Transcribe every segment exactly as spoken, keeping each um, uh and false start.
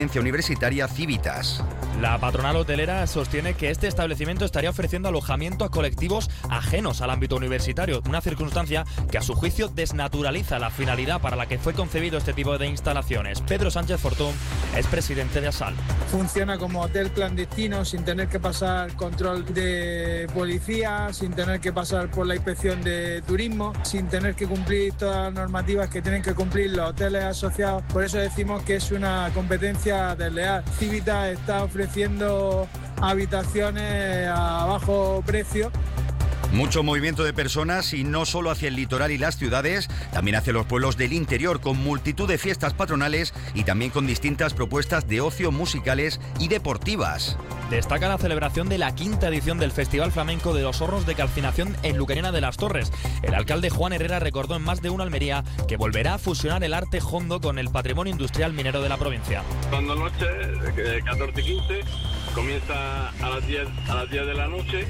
universitaria Civitas. La patronal hotelera sostiene que este establecimiento estaría ofreciendo alojamiento a colectivos ajenos al ámbito universitario, una circunstancia que a su juicio desnaturaliza la finalidad para la que fue concebido este tipo de instalaciones. Pedro Sánchez Fortún es presidente de ASAL. Funciona como hotel clandestino sin tener que pasar control de policía, sin tener que pasar por la inspección de turismo, sin tener que cumplir todas las normativas que tienen que cumplir los hoteles asociados. Por eso decimos que es una competencia desleal. Civitas está ofreciendo habitaciones a bajo precio. Mucho movimiento de personas y no solo hacia el litoral y las ciudades, también hacia los pueblos del interior, con multitud de fiestas patronales y también con distintas propuestas de ocio musicales y deportivas. Destaca la celebración de la quinta edición del Festival Flamenco de los Hornos de Calcinación en Luquerena de las Torres. El alcalde Juan Herrera recordó en Más de Uno Almería que volverá a fusionar el arte jondo con el patrimonio industrial minero de la provincia. Cuando noche, catorce quince, comienza a las diez, a las diez de la noche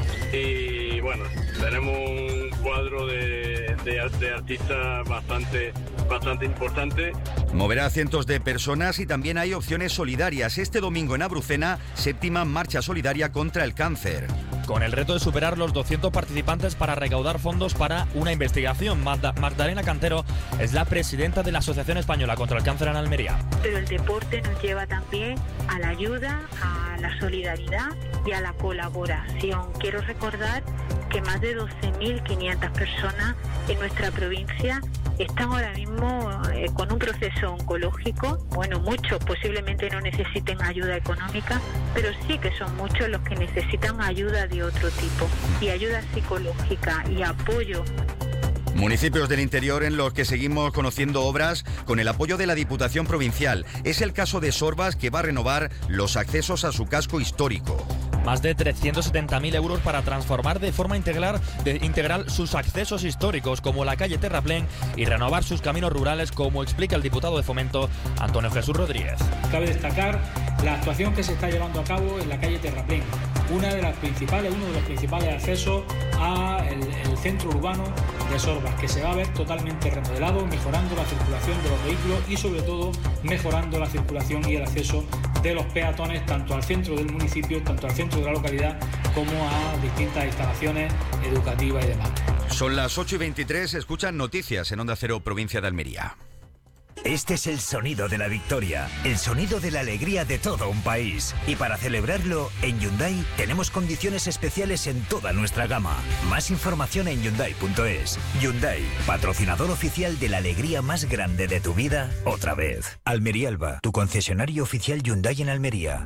y bueno, tenemos un cuadro de, de, de artistas bastante, bastante importante. Moverá a cientos de personas y también hay opciones solidarias. Este domingo en Abrucena, séptima marcha solidaria contra el cáncer. Con el reto de superar los doscientos participantes para recaudar fondos para una investigación. Magda, Magdalena Cantero es la presidenta de la Asociación Española contra el Cáncer en Almería. Pero el deporte nos lleva también a la ayuda, a la solidaridad y a la colaboración. Quiero recordar que más de doce mil quinientas personas en nuestra provincia están ahora mismo eh, con un proceso oncológico. Bueno, muchos posiblemente no necesiten ayuda económica, pero sí que son muchos los que necesitan ayuda de otro tipo, y ayuda psicológica y apoyo. Municipios del interior en los que seguimos conociendo obras con el apoyo de la Diputación Provincial. Es el caso de Sorbas, que va a renovar los accesos a su casco histórico. Más de trescientos setenta mil euros para transformar de forma integral, de, integral sus accesos históricos, como la calle Terraplén, y renovar sus caminos rurales, como explica el diputado de Fomento, Antonio Jesús Rodríguez. Cabe destacar la actuación que se está llevando a cabo en la calle Terraplén, una de las principales, uno de los principales accesos al el centro urbano de Sorbas, que se va a ver totalmente remodelado, mejorando la circulación de los vehículos y sobre todo mejorando la circulación y el acceso de los peatones tanto al centro del municipio, tanto al centro de la localidad, como a distintas instalaciones educativas y demás. Son las ocho y veintitrés, escuchan noticias en Onda Cero, provincia de Almería. Este es el sonido de la victoria, el sonido de la alegría de todo un país. Y para celebrarlo, en Hyundai tenemos condiciones especiales en toda nuestra gama. Más información en Hyundai punto es. Hyundai, patrocinador oficial de la alegría más grande de tu vida, otra vez. Almería Alba, tu concesionario oficial Hyundai en Almería.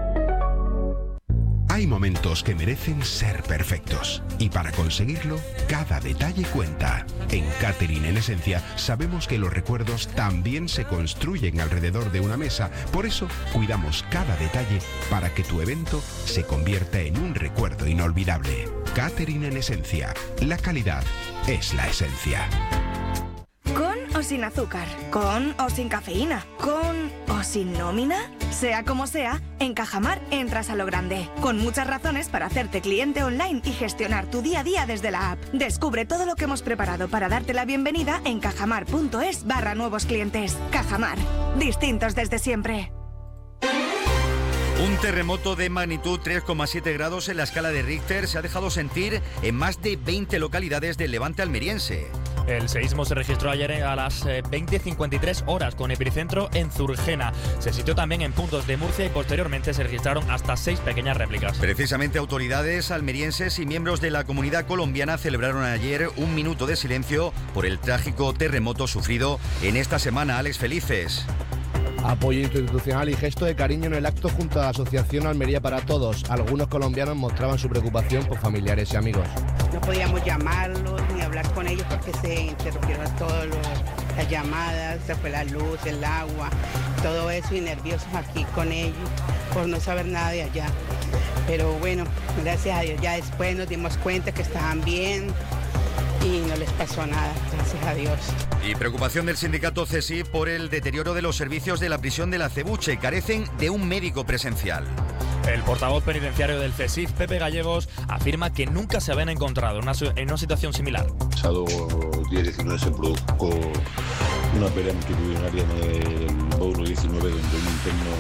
Hay momentos que merecen ser perfectos y para conseguirlo, cada detalle cuenta. En Catering en Esencia sabemos que los recuerdos también se construyen alrededor de una mesa, por eso cuidamos cada detalle para que tu evento se convierta en un recuerdo inolvidable. Catering en Esencia, la calidad es la esencia. ¿Con o sin azúcar? ¿Con o sin cafeína? ¿Con o sin nómina? Sea como sea, en Cajamar entras a lo grande, con muchas razones para hacerte cliente online y gestionar tu día a día desde la app. Descubre todo lo que hemos preparado para darte la bienvenida en cajamar punto es barra nuevos clientes. Cajamar, distintos desde siempre. Un terremoto de magnitud tres coma siete grados en la escala de Richter se ha dejado sentir en más de veinte localidades del levante almeriense. El seísmo se registró ayer a las veinte cincuenta y tres horas con epicentro en Zurgena. Se sintió también en puntos de Murcia y posteriormente se registraron hasta seis pequeñas réplicas. Precisamente autoridades almerienses y miembros de la comunidad colombiana celebraron ayer un minuto de silencio por el trágico terremoto sufrido en esta semana. Alex Felices. Apoyo institucional y gesto de cariño en el acto junto a la Asociación Almería para Todos. Algunos colombianos mostraban su preocupación por familiares y amigos. No podíamos llamarlos ni hablar con ellos porque se interrumpieron todas las llamadas, se fue la luz, el agua, todo eso, y nerviosos aquí con ellos por no saber nada de allá. Pero bueno, gracias a Dios, ya después nos dimos cuenta que estaban bien y no les pasó nada, gracias a Dios. Y preocupación del sindicato C S I por el deterioro de los servicios de la prisión de la Acebuche. Carecen de un médico presencial. El portavoz penitenciario del C S I F, Pepe Gallegos, afirma que nunca se habían encontrado en una, en una situación similar. El pasado día diecinueve se produjo una pelea multitudinaria en el Paulo diecinueve, donde un interno